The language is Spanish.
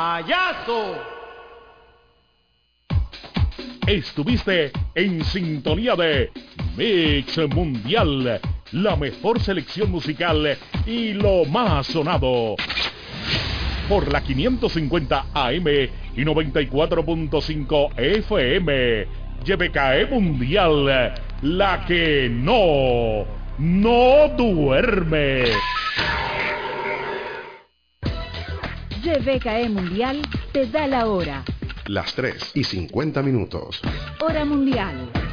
payaso. Estuviste en sintonía de Mix Mundial, la mejor selección musical y lo más sonado. Por la 550 AM y 94.5 FM. YBKE Mundial, la que no duerme. YBKE Mundial te da la hora. Las 3:50. Hora mundial.